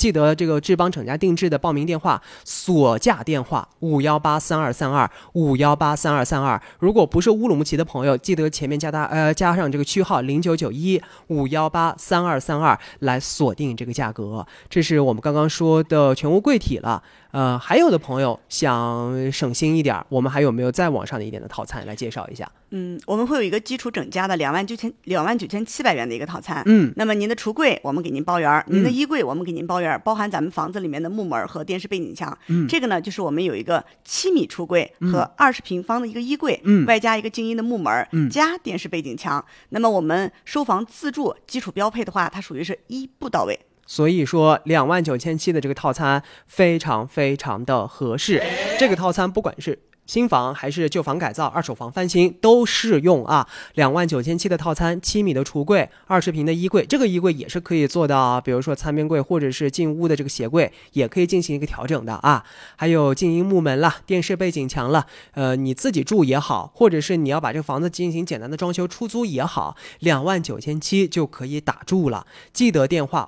记得这个智邦整家定制的报名电话锁价电话5183232，5183232。如果不是乌鲁木齐的朋友，记得前面加上这个区号099151853232来锁定这个价格。这是我们刚刚说的全屋柜体了。还有的朋友想省心一点，我们还有没有再往上的一点的套餐来介绍一下？ 我们会有一个基础整家的29700元的一个套餐。那么您的橱柜我们给您包圆，您的衣柜我们给您包圆，包含咱们房子里面的木门和电视背景墙。这个呢就是我们有一个7米橱柜和20平方的一个衣柜，外加一个静音的木门，加电视背景墙。那么我们收房自住基础标配的话，它属于是一步到位。 所以说29700的这个套餐非常非常的合适。这个套餐不管是新房还是旧房改造、二手房翻新都适用啊。29700的套餐，7米的橱柜，20平的衣柜，这个衣柜也是可以做到，比如说餐边柜或者是进屋的这个鞋柜也可以进行一个调整的啊。还有静音木门了，电视背景墙了，你自己住也好，或者是你要把这个房子进行简单的装修出租也好，29700就可以打住了。记得电话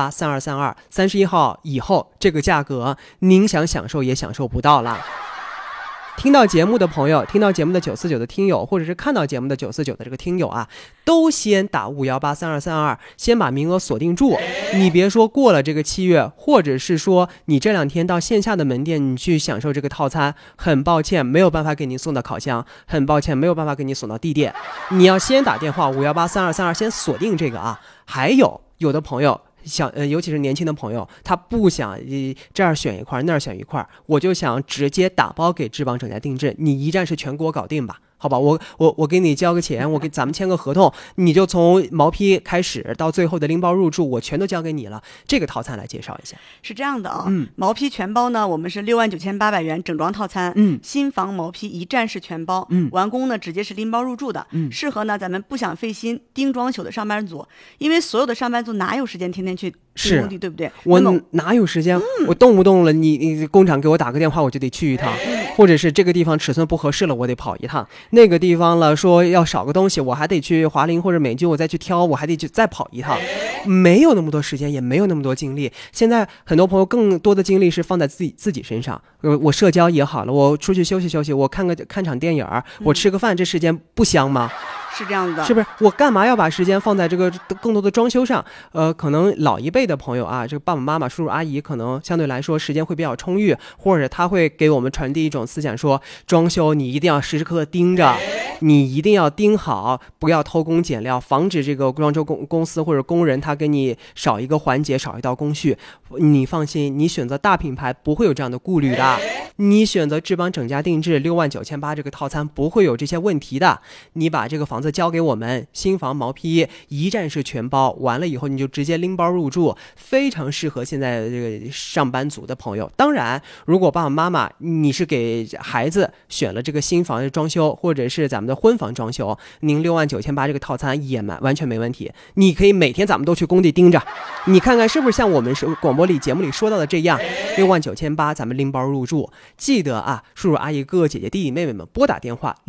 5183232，31号以后这个价格您想享受也享受不到了。听到节目的朋友，听到节目的949的听友，或者是看到节目的949的这个听友啊，都先打5183232，先把名额锁定住。你别说过了这个7月，或者是说你这2天到线下的门店你去享受这个套餐，很抱歉没有办法给您送到烤箱，很抱歉没有办法给您送到地垫。你要先打电话5183232，先锁定这个啊。还有的朋友尤其是年轻的朋友，他不想这儿选一块那儿选一块，我就想直接打包给智邦整家定制，你一站式全国搞定吧，好吧，我给你交个钱，咱们签个合同，你就从毛坯开始到最后的拎包入住，我全都交给你了。这个套餐来介绍一下。 是这样的啊，毛坯全包呢，我们是69800元整装套餐，新房毛坯一站式全包，完工呢直接是拎包入住的，适合呢咱们不想费心盯装修的上班族，因为所有的上班族哪有时间天天去进工地，对不对？ 我哪有时间？我动不动了，你工厂给我打个电话，我就得去一趟，或者是这个地方尺寸不合适了，我得跑一趟。那个地方了说要少个东西，我还得去华菱或者美居，我再去挑，我还得去再跑一趟，没有那么多时间，也没有那么多精力。现在很多朋友更多的精力是放在自己身上，我社交也好了，我出去休息休息，我看场电影，我吃个饭，这时间不香吗？ 是这样的， 是不是？我干嘛要把时间放在这个更多的装修上？可能老一辈的朋友啊，这个爸爸妈妈、叔叔阿姨，可能相对来说时间会比较充裕，或者他会给我们传递一种思想，说装修你一定要时时刻刻盯着，你一定要盯好，不要偷工减料，防止这个装修公司或者工人他给你少一个环节、少一道工序。你放心，你选择大品牌不会有这样的顾虑的。你选择智邦整家定制69800这个套餐不会有这些问题的。你把这个房子交给我们，新房毛坯一站式全包，完了以后你就直接拎包入住，非常适合现在这个上班族的朋友。当然，如果爸爸妈妈你是给孩子选了这个新房的装修，或者是咱们的婚房装修，您69800这个套餐也完全没问题。你可以每天咱们都去工地盯着，你看看是不是像我们广播里节目里说到的这样，69800咱们拎包入住。记得啊，叔叔阿姨哥哥姐姐弟弟妹妹们拨打电话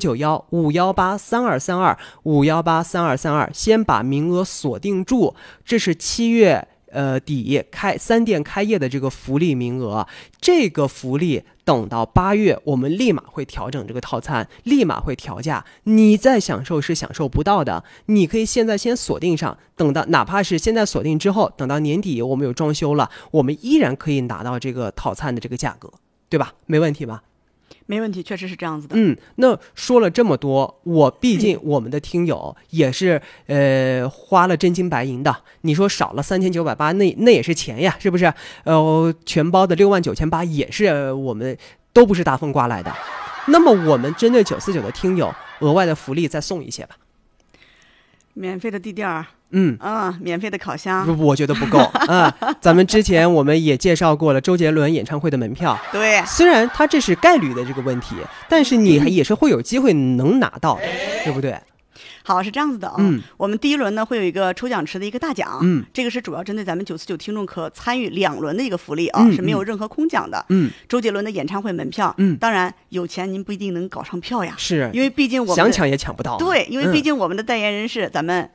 0991-5183232，5183232，先把名额锁定住。这是7月底3店开业的这个福利名额，这个福利等到8月我们立马会调整这个套餐，立马会调价，你再享受是享受不到的。你可以现在先锁定上，等到哪怕是现在锁定之后，等到年底我们有装修了，我们依然可以拿到这个套餐的这个价格，对吧？没问题吧？ 没问题，确实是这样子的。 那说了这么多，毕竟我们的听友也是花了真金白银的。你说少了3980，那也是钱呀，是不是？全包的69800也是我们都不是大风刮来的。那么我们针对949的听友，额外的福利再送一些吧。 免费的地垫儿，免费的烤箱， 我觉得不够啊。咱们之前我们也介绍过了周杰伦演唱会的门票， 对， 虽然它这是概率的这个问题，但是你也是会有机会能拿到的，对不对？ 好，是这样子的啊。我们第一轮呢会有一个抽奖池的一个大奖，这个是主要针对咱们949听众可参与2轮的一个福利啊，是没有任何空奖的。周杰伦的演唱会门票，当然有钱您不一定能搞上票呀， 是因为毕竟我们想抢也抢不到。 对，因为毕竟我们的代言人是咱们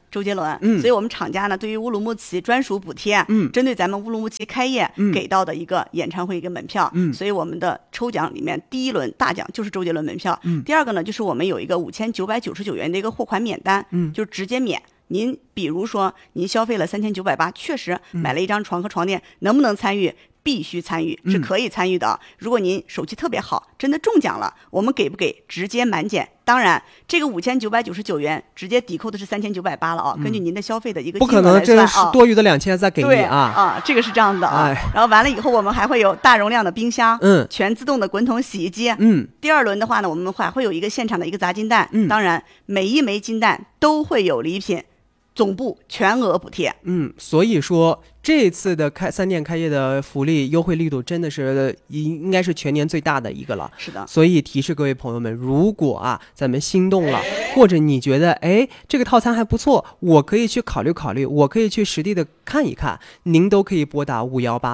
周杰伦，所以我们厂家呢对于乌鲁木齐专属补贴，针对咱们乌鲁木齐开业给到的一个演唱会一个门票，所以我们的抽奖里面第一轮大奖就是周杰伦门票，第二个呢就是我们有一个5999元的一个货款免单，就是直接免。您比如说您消费了3980，确实买了一张床和床垫，能不能参与？必须参与，是可以参与的。如果您手气特别好，真的中奖了，我们给不给直接满减？当然，这个5999元直接抵扣的是3980了啊。根据您的消费的一个金额来算啊， 不可能，这是多余的2000再给你啊。这个是这样的啊。然后完了以后，我们还会有大容量的冰箱，全自动的滚筒洗衣机，第二轮的话呢，我们还会有一个现场的一个砸金蛋，当然每一枚金蛋都会有礼品。总部全额补贴， 所以说这次的3店开业的福利优惠力度真的是应该是全年最大的一个了。 是的， 所以提示各位朋友们，如果咱们心动了，或者你觉得这个套餐还不错，我可以去考虑考虑，我可以去实地的看一看，您都可以拨打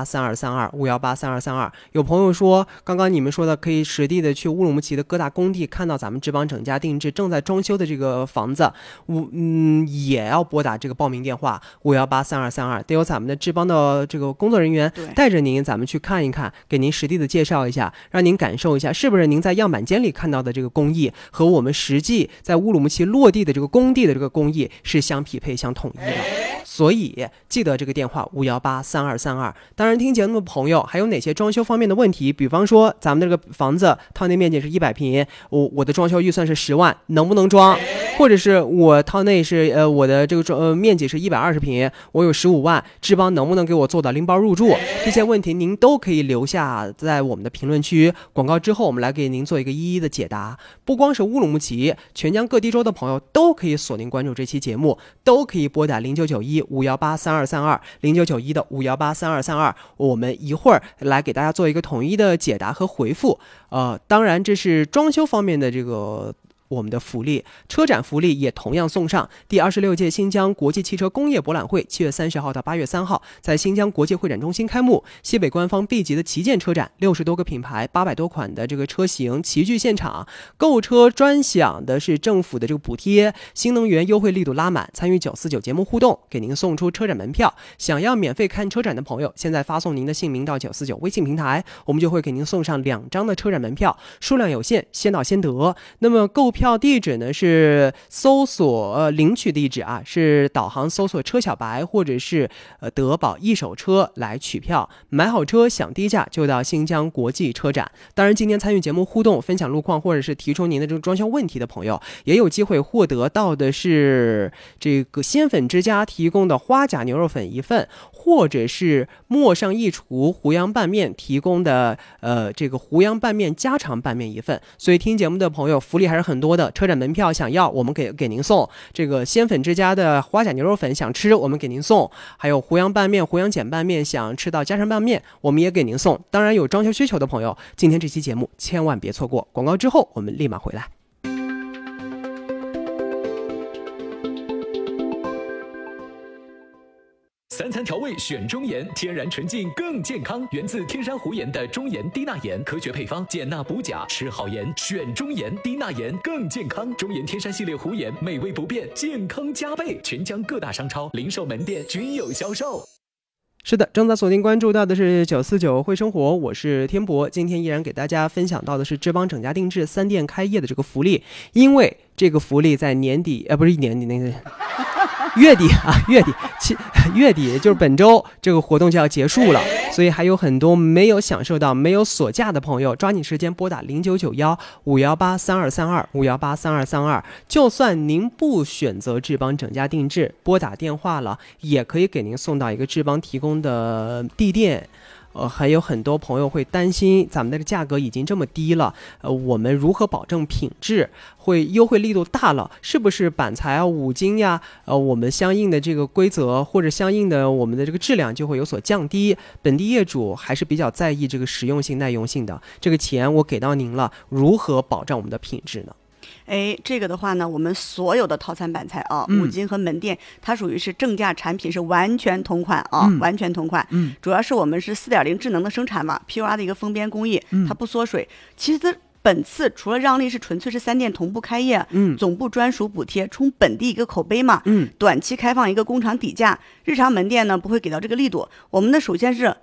5183232，5183232。有朋友说，刚刚你们说的可以实地的去乌鲁木齐的各大工地看到咱们志邦整家定制正在装修的这个房子，也要拨打这个报名电话5183232，得有咱们的志邦的这个工作人员带着您，咱们去看一看，给您实地的介绍一下，让您感受一下，是不是您在样板间里看到的这个工艺和我们实际在乌鲁木齐落地的这个工地的这个工艺是相匹配、相统一的。所以记得这个电话5183232。当然，听节目的朋友还有哪些装修方面的问题？比方说咱们这个房子套内面积是100平，我的装修预算是10万，能不能装？或者是我套内是我的这个面积是120平，我有15万，志邦能不能给我做到拎包入住？这些问题您都可以留下在我们的评论区。广告之后，我们来给您做一个一一的解答。不光是乌鲁木齐，全疆各地州的朋友都可以锁定关注这期节目，都可以拨打0991-5183232，0991的5183232，我们一会儿来给大家做一个统一的解答和回复。当然这是装修方面的这个我们的福利，车展福利也同样送上。第26届新疆国际汽车工业博览会7月30号到8月3号在新疆国际会展中心开幕，西北官方 B 级的旗舰车展，60多个品牌800多款的这个车型齐聚现场，购车专享的是政府的这个补贴，新能源优惠力度拉满，参与949节目互动，给您送出车展门票。想要免费看车展的朋友，现在发送您的姓名到949微信平台，我们就会给您送上2张的车展门票，数量有限，先到先得。那么购票地址呢是搜索领取地址是导航搜索车小白或者是德宝一手车来取票，买好车享低价就到新疆国际车展。当然今天参与节目互动分享路况或者是提出您的这个装修问题的朋友，也有机会获得到的是这个鲜粉之家提供的花甲牛肉粉1份，或者是陌上一厨湖阳拌面提供的这个湖阳拌面家常拌面1份。所以听节目的朋友福利还是很多的，车展门票想要我们给您送，这个鲜粉之家的花甲牛肉粉想吃我们给您送，还有湖阳拌面、湖阳碱拌面想吃到家常拌面我们也给您送。当然有装修需求的朋友，今天这期节目千万别错过。广告之后我们立马回来。 3餐调味选中盐，天然纯净更健康，源自天山湖盐的中盐低钠盐，科学配方，减钠补钾，吃好盐选中盐，低钠盐更健康。中盐天山系列湖盐，美味不变，健康加倍，全疆各大商超、零售门店均有销售。 是的，正在锁定关注到的是949会生活，我是天博。今天依然给大家分享到的是志邦整家定制3店开业的这个福利，因为这个福利在年底不是年底那个月底就是本周这个活动就要结束了，所以还有很多没有享受到、没有锁价的朋友，抓紧时间拨打0991-5183232，5183232。就算您不选择志邦整家定制，拨打电话了，也可以给您送到一个志邦提供的地垫。还有很多朋友会担心咱们的价格已经这么低了，我们如何保证品质？会优惠力度大了，是不是板材五金呀？我们相应的这个规则或者相应的我们的这个质量就会有所降低。本地业主还是比较在意这个实用性、耐用性的。这个钱我给到您了，如何保障我们的品质呢？ 这个的话呢，我们所有的套餐板材五金和门店，它属于是正价产品，是完全同款完全同款。主要是我们是4.0智能的生产嘛 ，PUR 的一个封边工艺，它不缩水。其实本次除了让利是纯粹是3店同步开业，总部专属补贴，冲本地一个口碑嘛，短期开放一个工厂底价，日常门店呢不会给到这个力度。我们的首先是